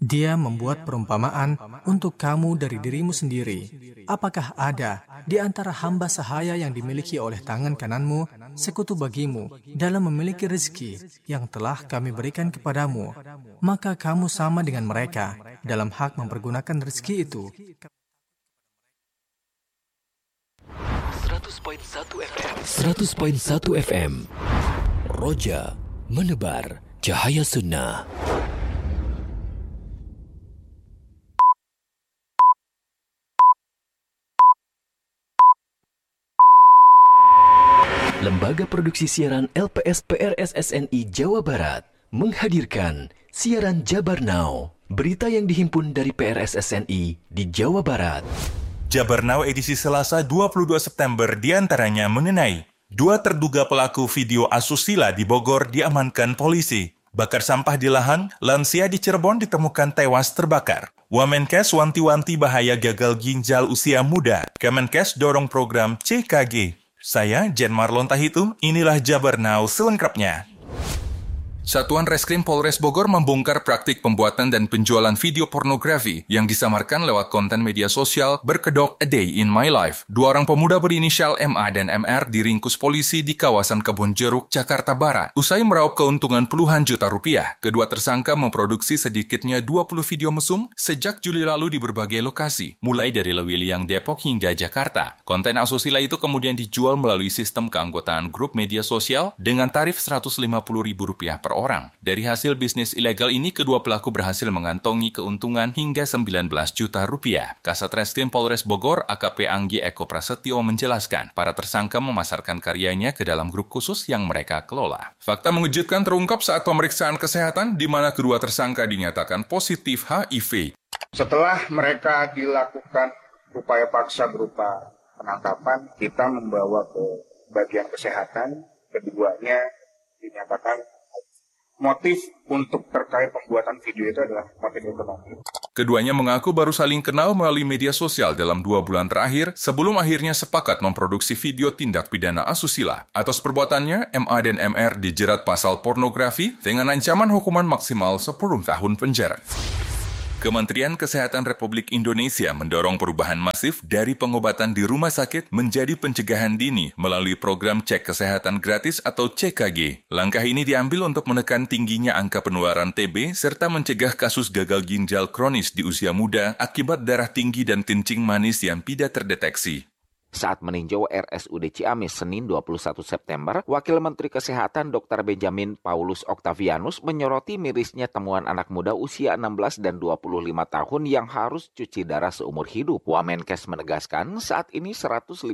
Dia membuat perumpamaan untuk kamu dari dirimu sendiri. Apakah ada di antara hamba sahaya yang dimiliki oleh tangan kananmu sekutu bagimu dalam memiliki rezeki yang telah kami berikan kepadamu? Maka kamu sama dengan mereka dalam hak mempergunakan rezeki itu. 100.1 FM Roja menebar cahaya sunnah. Lembaga Produksi Siaran LPS PRSSNI Jawa Barat menghadirkan siaran Jabar Now, berita yang dihimpun dari PRSSNI di Jawa Barat. Jabar Now edisi Selasa 22 September diantaranya mengenai 2 terduga pelaku video asusila di Bogor diamankan polisi. Bakar sampah di lahan, lansia di Cirebon ditemukan tewas terbakar. Wamenkes wanti-wanti bahaya gagal ginjal usia muda. Kemenkes dorong program CKG. Saya, Jen Marlon Tahitum, inilah Jabar Now selengkapnya. Satuan Reskrim Polres Bogor membongkar praktik pembuatan dan penjualan video pornografi yang disamarkan lewat konten media sosial berkedok A Day in My Life. 2 orang pemuda berinisial MA dan MR diringkus polisi di kawasan Kebon Jeruk, Jakarta Barat. Usai meraup keuntungan puluhan juta rupiah, kedua tersangka memproduksi sedikitnya 20 video mesum sejak Juli lalu di berbagai lokasi, mulai dari Lewiliang, Depok hingga Jakarta. Konten asusila itu kemudian dijual melalui sistem keanggotaan grup media sosial dengan tarif Rp150.000 per orang. Dari hasil bisnis ilegal ini, kedua pelaku berhasil mengantongi keuntungan hingga 19 juta rupiah. Kasat Reskrim Polres Bogor, AKP Anggi Eko Prasetyo menjelaskan, para tersangka memasarkan karyanya ke dalam grup khusus yang mereka kelola. Fakta mengejutkan terungkap saat pemeriksaan kesehatan di mana kedua tersangka dinyatakan positif HIV. Setelah mereka dilakukan upaya paksa berupa penangkapan, kita membawa ke bagian kesehatan, keduanya dinyatakan motif untuk terkait pembuatan video itu adalah motif ekonomi. Keduanya mengaku baru saling kenal melalui media sosial dalam 2 bulan terakhir sebelum akhirnya sepakat memproduksi video tindak pidana asusila. Atas perbuatannya, MA dan MR dijerat pasal pornografi dengan ancaman hukuman maksimal 10 tahun penjara. Kementerian Kesehatan Republik Indonesia mendorong perubahan masif dari pengobatan di rumah sakit menjadi pencegahan dini melalui program cek kesehatan gratis atau CKG. Langkah ini diambil untuk menekan tingginya angka penularan TB serta mencegah kasus gagal ginjal kronis di usia muda akibat darah tinggi dan kencing manis yang tidak terdeteksi. Saat meninjau RSUD Ciamis Senin 21 September, Wakil Menteri Kesehatan Dr. Benjamin Paulus Octavianus menyoroti mirisnya temuan anak muda usia 16 dan 25 tahun yang harus cuci darah seumur hidup. Wamenkes menegaskan saat ini 156.000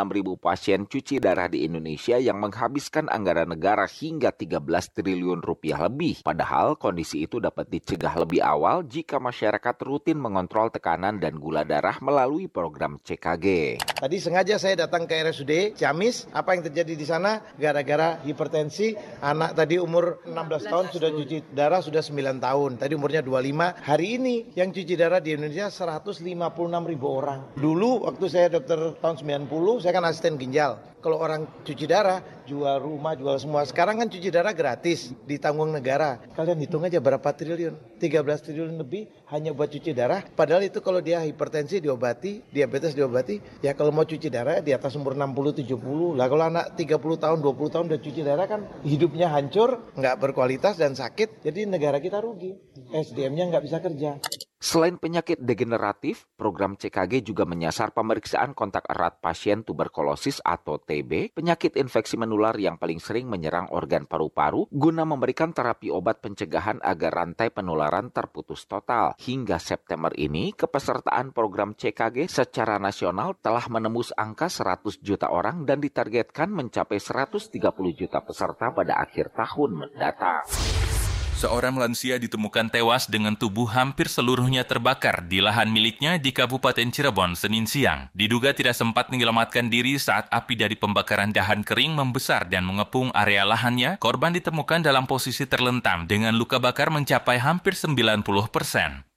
pasien cuci darah di Indonesia yang menghabiskan anggaran negara hingga 13 triliun rupiah lebih. Padahal kondisi itu dapat dicegah lebih awal jika masyarakat rutin mengontrol tekanan dan gula darah melalui program CKG. Tadi sengaja saya datang ke RSUD Ciamis. Apa yang terjadi di sana? Gara-gara hipertensi, anak tadi umur 16 tahun sudah cuci darah sudah 9 tahun. Tadi umurnya 25. Hari ini yang cuci darah di Indonesia 156.000 orang. Dulu waktu saya dokter tahun 90, saya kan asisten ginjal. Kalau orang cuci darah, jual rumah, jual semua. Sekarang kan cuci darah gratis, ditanggung negara. Kalian hitung aja berapa triliun? 13 triliun lebih hanya buat cuci darah. Padahal itu kalau dia hipertensi diobati, diabetes diobati. Ya kalau mau cuci darah di atas umur 60-70. Lah kalau anak 30 tahun, 20 tahun udah cuci darah kan hidupnya hancur, nggak berkualitas dan sakit. Jadi negara kita rugi. SDM-nya nggak bisa kerja. Selain penyakit degeneratif, program CKG juga menyasar pemeriksaan kontak erat pasien tuberkulosis atau TB, penyakit infeksi menular yang paling sering menyerang organ paru-paru, guna memberikan terapi obat pencegahan agar rantai penularan terputus total. Hingga September ini, kepesertaan program CKG secara nasional telah menembus angka 100 juta orang dan ditargetkan mencapai 130 juta peserta pada akhir tahun mendatang. Seorang lansia ditemukan tewas dengan tubuh hampir seluruhnya terbakar di lahan miliknya di Kabupaten Cirebon Senin siang. Diduga tidak sempat menyelamatkan diri saat api dari pembakaran dahan kering membesar dan mengepung area lahannya. Korban ditemukan dalam posisi terlentam dengan luka bakar mencapai hampir 90%.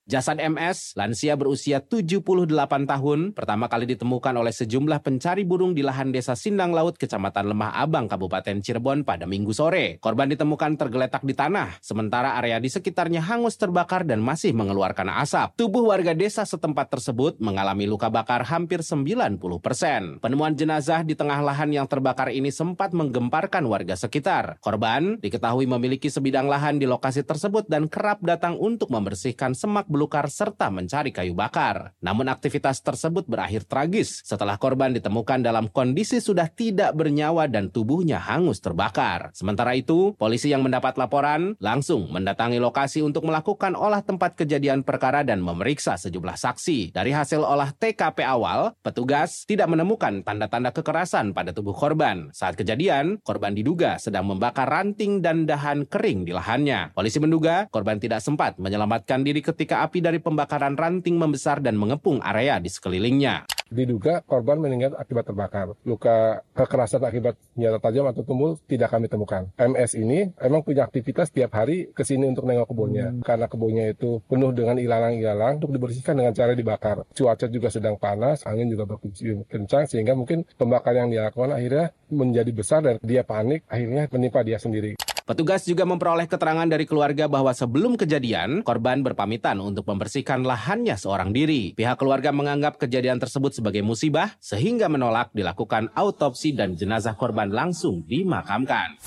Jasad MS, lansia berusia 78 tahun, pertama kali ditemukan oleh sejumlah pencari burung di lahan desa Sindang Laut, Kecamatan Lemah Abang, Kabupaten Cirebon pada Minggu sore. Korban ditemukan tergeletak di tanah, sementara area di sekitarnya hangus terbakar dan masih mengeluarkan asap. Tubuh warga desa setempat tersebut mengalami luka bakar hampir 90%. Penemuan jenazah di tengah lahan yang terbakar ini sempat menggemparkan warga sekitar. Korban diketahui memiliki sebidang lahan di lokasi tersebut dan kerap datang untuk membersihkan semak belukar serta mencari kayu bakar. Namun aktivitas tersebut berakhir tragis setelah korban ditemukan dalam kondisi sudah tidak bernyawa dan tubuhnya hangus terbakar. Sementara itu, polisi yang mendapat laporan langsung mendatangi lokasi untuk melakukan olah tempat kejadian perkara dan memeriksa sejumlah saksi. Dari hasil olah TKP awal, petugas tidak menemukan tanda-tanda kekerasan pada tubuh korban. Saat kejadian, korban diduga sedang membakar ranting dan dahan kering di lahannya. Polisi menduga korban tidak sempat menyelamatkan diri ketika api dari pembakaran ranting membesar dan mengepung area di sekelilingnya. Diduga korban meninggal akibat terbakar. Luka kekerasan akibat senjata tajam atau tumbul tidak kami temukan. MS ini emang punya aktivitas tiap hari ke sini untuk nengok kebunnya. Karena kebunnya itu penuh dengan ilalang-ilalang untuk dibersihkan dengan cara dibakar. Cuaca juga sedang panas, angin juga bertiup kencang sehingga mungkin pembakaran yang dia lakukan akhirnya menjadi besar dan dia panik akhirnya menimpa dia sendiri. Petugas juga memperoleh keterangan dari keluarga bahwa sebelum kejadian, korban berpamitan untuk membersihkan lahannya seorang diri. Pihak keluarga menganggap kejadian tersebut sebagai musibah, sehingga menolak dilakukan autopsi dan jenazah korban langsung dimakamkan.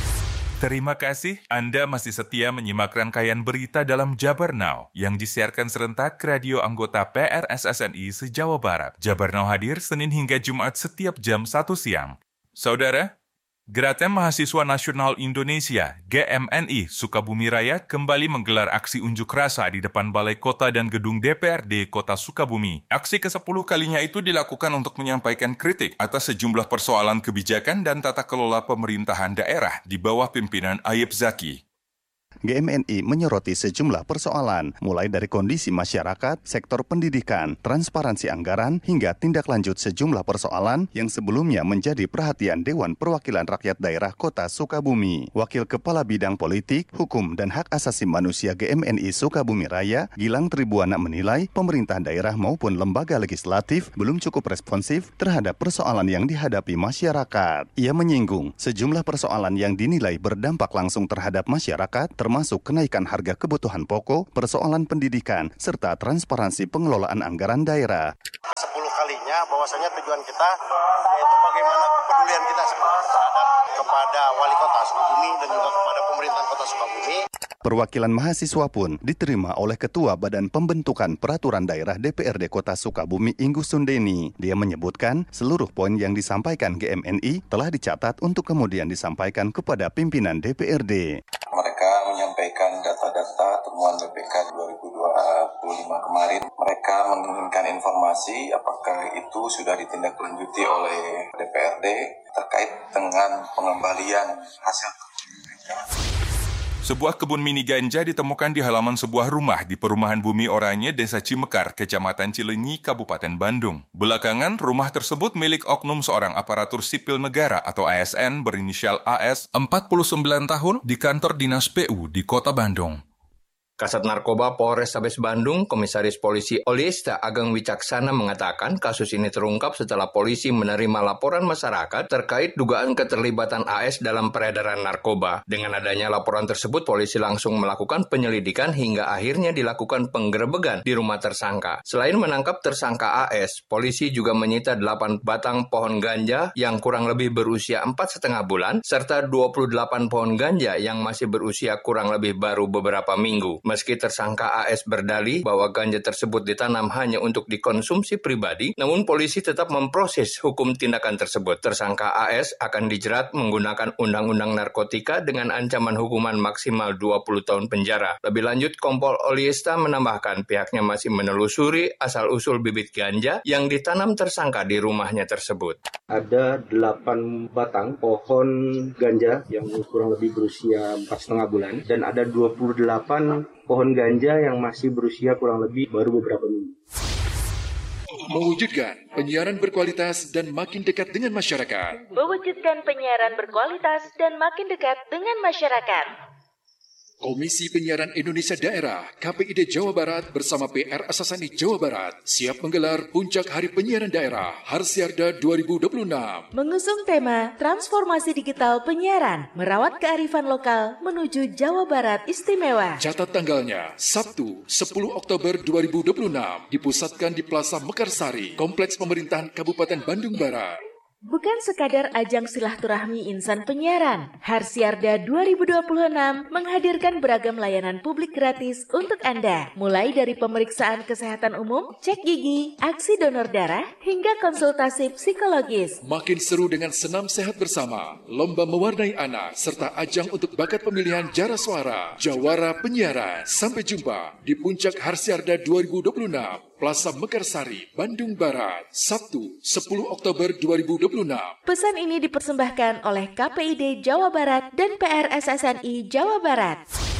Terima kasih Anda masih setia menyimak rangkaian berita dalam Jabar Now yang disiarkan serentak radio anggota PRSSNI se-Jawa Barat. Jabar Now hadir Senin hingga Jumat setiap jam 1 siang. Saudara, Gerakan Mahasiswa Nasional Indonesia (GMNI) Sukabumi Raya kembali menggelar aksi unjuk rasa di depan Balai Kota dan Gedung DPRD Kota Sukabumi. Aksi ke-10 kalinya itu dilakukan untuk menyampaikan kritik atas sejumlah persoalan kebijakan dan tata kelola pemerintahan daerah di bawah pimpinan Ayib Zaki. GMNI menyoroti sejumlah persoalan, mulai dari kondisi masyarakat, sektor pendidikan, transparansi anggaran, hingga tindak lanjut sejumlah persoalan yang sebelumnya menjadi perhatian Dewan Perwakilan Rakyat Daerah Kota Sukabumi. Wakil Kepala Bidang Politik, Hukum, dan Hak Asasi Manusia GMNI Sukabumi Raya, Gilang Tribuana menilai pemerintah daerah maupun lembaga legislatif belum cukup responsif terhadap persoalan yang dihadapi masyarakat. Ia menyinggung sejumlah persoalan yang dinilai berdampak langsung terhadap masyarakat, termasuk kenaikan harga kebutuhan pokok, persoalan pendidikan, serta transparansi pengelolaan anggaran daerah. 10 kalinya bahwasanya tujuan kita yaitu bagaimana kepedulian kita kepada wali kota Sukabumi dan juga kepada pemerintahan kota Sukabumi. Perwakilan mahasiswa pun diterima oleh Ketua Badan Pembentukan Peraturan Daerah DPRD Kota Sukabumi, Inggus Sundeni. Dia menyebutkan seluruh poin yang disampaikan GMNI telah dicatat untuk kemudian disampaikan kepada pimpinan DPRD. Mereka menyampaikan data-data temuan BPK 2025 kemarin. Mereka menginginkan informasi apakah itu sudah ditindaklanjuti oleh DPRD terkait dengan pengembalian hasil mereka. Sebuah kebun mini ganja ditemukan di halaman sebuah rumah di Perumahan Bumi Oranye, Desa Cimekar, Kecamatan Cileunyi, Kabupaten Bandung. Belakangan, rumah tersebut milik oknum seorang aparatur sipil negara atau ASN berinisial AS, 49 tahun, di kantor Dinas PU di Kota Bandung. Kasat Narkoba Polrestabes Bandung, Komisaris Polisi Oliesta Ageng Wicaksana mengatakan kasus ini terungkap setelah polisi menerima laporan masyarakat terkait dugaan keterlibatan AS dalam peredaran narkoba. Dengan adanya laporan tersebut, polisi langsung melakukan penyelidikan hingga akhirnya dilakukan penggerebegan di rumah tersangka. Selain menangkap tersangka AS, polisi juga menyita 8 batang pohon ganja yang kurang lebih berusia 4,5 bulan, serta 28 pohon ganja yang masih berusia kurang lebih baru beberapa minggu. Meski tersangka AS berdalih bahwa ganja tersebut ditanam hanya untuk dikonsumsi pribadi, namun polisi tetap memproses hukum tindakan tersebut. Tersangka AS akan dijerat menggunakan Undang-Undang Narkotika dengan ancaman hukuman maksimal 20 tahun penjara. Lebih lanjut, Kompol Oliesta menambahkan pihaknya masih menelusuri asal-usul bibit ganja yang ditanam tersangka di rumahnya tersebut. Ada 8 batang pohon ganja yang kurang lebih berusia 4,5 bulan dan ada 28 pohon ganja yang masih berusia kurang lebih baru beberapa minggu. Mewujudkan penyiaran berkualitas dan makin dekat dengan masyarakat. Mewujudkan penyiaran berkualitas dan makin dekat dengan masyarakat. Komisi Penyiaran Indonesia Daerah KPID Jawa Barat bersama PRSSNI Jawa Barat siap menggelar Puncak Hari Penyiaran Daerah Harsiarda 2026. Mengusung tema Transformasi Digital Penyiaran, Merawat Kearifan Lokal Menuju Jawa Barat Istimewa. Catat tanggalnya, Sabtu 10 Oktober 2026, dipusatkan di Plaza Mekarsari, Kompleks Pemerintahan Kabupaten Bandung Barat. Bukan sekadar ajang silaturahmi insan penyiaran, Harsiarda 2026 menghadirkan beragam layanan publik gratis untuk Anda, mulai dari pemeriksaan kesehatan umum, cek gigi, aksi donor darah, hingga konsultasi psikologis. Makin seru dengan senam sehat bersama, lomba mewarnai anak, serta ajang untuk bakat pemilihan jara suara, jawara penyiaran. Sampai jumpa di Puncak Harsiarda 2026. Plaza Mekarsari, Bandung Barat, Sabtu 10 Oktober 2026. Pesan ini dipersembahkan oleh KPID Jawa Barat dan PRSSNI Jawa Barat.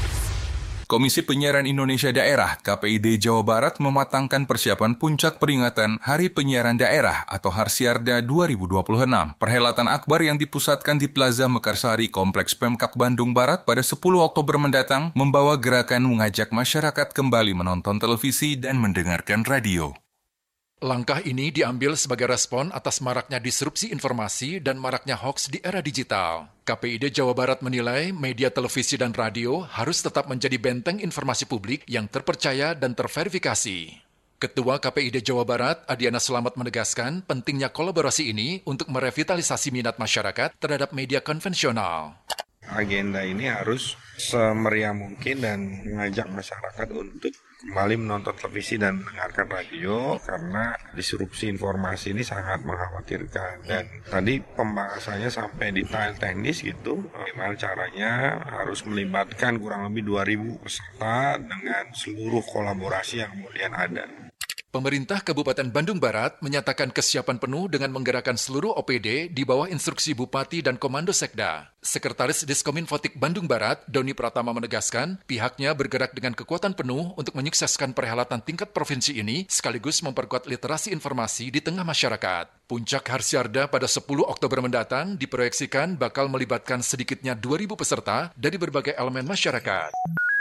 Komisi Penyiaran Indonesia Daerah KPID Jawa Barat mematangkan persiapan puncak peringatan Hari Penyiaran Daerah atau Harsiarda 2026. Perhelatan akbar yang dipusatkan di Plaza Mekarsari Kompleks Pemkab Bandung Barat pada 10 Oktober mendatang membawa gerakan mengajak masyarakat kembali menonton televisi dan mendengarkan radio. Langkah ini diambil sebagai respon atas maraknya disrupsi informasi dan maraknya hoaks di era digital. KPID Jawa Barat menilai media televisi dan radio harus tetap menjadi benteng informasi publik yang terpercaya dan terverifikasi. Ketua KPID Jawa Barat, Adiana Selamat menegaskan pentingnya kolaborasi ini untuk merevitalisasi minat masyarakat terhadap media konvensional. Agenda ini harus semeriah mungkin dan mengajak masyarakat untuk kembali menonton televisi dan mendengarkan radio karena disrupsi informasi ini sangat mengkhawatirkan. Dan tadi pembahasannya sampai detail teknis gitu, bagaimana caranya harus melibatkan kurang lebih 2.000 peserta dengan seluruh kolaborasi yang kemudian ada. Pemerintah Kabupaten Bandung Barat menyatakan kesiapan penuh dengan menggerakkan seluruh OPD di bawah instruksi Bupati dan Komando Sekda. Sekretaris Diskominfotik Bandung Barat, Doni Pratama menegaskan, pihaknya bergerak dengan kekuatan penuh untuk menyukseskan perhelatan tingkat provinsi ini sekaligus memperkuat literasi informasi di tengah masyarakat. Puncak Harsiarda pada 10 Oktober mendatang diproyeksikan bakal melibatkan sedikitnya 2.000 peserta dari berbagai elemen masyarakat.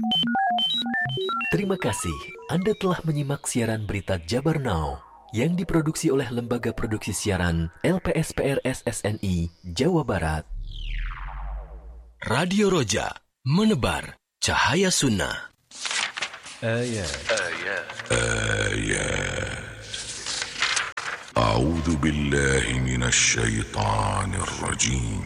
Terima kasih Anda telah menyimak siaran berita Jabar Now yang diproduksi oleh Lembaga Produksi Siaran LPSPR SSNI Jawa Barat. Radio Roja, menebar cahaya sunnah. A'udzu billahi minasy syaithanir rajim.